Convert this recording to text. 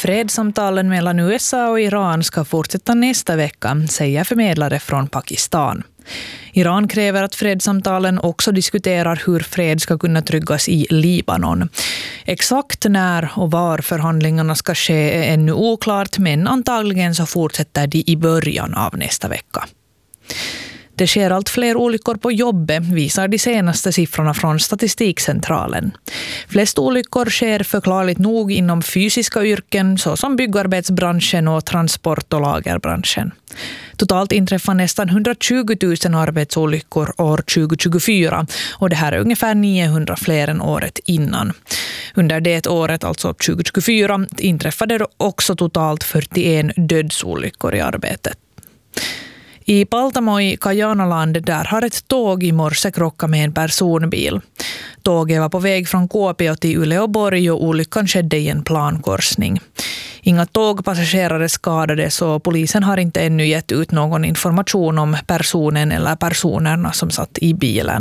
Fredssamtalen mellan USA och Iran ska fortsätta nästa vecka, säger förmedlare från Pakistan. Iran kräver att fredssamtalen också diskuterar hur fred ska kunna tryggas i Libanon. Exakt när och var förhandlingarna ska ske är ännu oklart, men antagligen så fortsätter de i början av nästa vecka. Det sker allt fler olyckor på jobbet, visar de senaste siffrorna från Statistikcentralen. Flest olyckor sker förklarligt nog inom fysiska yrken såsom byggarbetsbranschen och transport- och lagerbranschen. Totalt inträffar nästan 120 000 arbetsolyckor år 2024 och det här är ungefär 900 fler än året innan. Under det året, alltså 2024, inträffade också totalt 41 dödsolyckor i arbetet. I Paltamo i Kajanaland där har ett tåg i morse krockat med en personbil. Tåget var på väg från Kuopio till Uleåborg och olyckan skedde i en plankorsning. Inga tågpassagerare skadades och polisen har inte ännu gett ut någon information om personen eller personerna som satt i bilen.